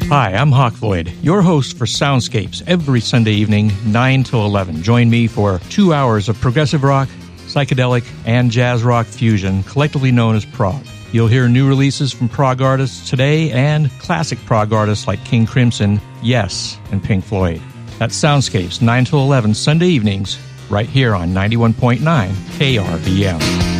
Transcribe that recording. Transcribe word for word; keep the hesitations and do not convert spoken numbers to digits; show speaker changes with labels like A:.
A: Hi, I'm Hawk Floyd, your host for Soundscapes every Sunday evening, nine till eleven. Join me for two hours of progressive rock, psychedelic, and jazz rock fusion, collectively known as prog. You'll hear new releases from prog artists today and classic prog artists like King Crimson, Yes, and Pink Floyd. That's Soundscapes, nine till eleven Sunday evenings, right here on ninety-one point nine K R V M.